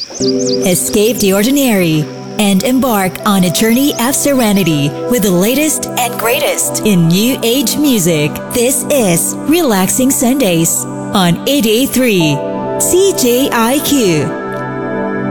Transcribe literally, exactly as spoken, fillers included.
Escape the ordinary and embark on a journey of serenity with the latest and greatest in new age music. This is Relaxing Sundays on eighty-eight point three C J I Q.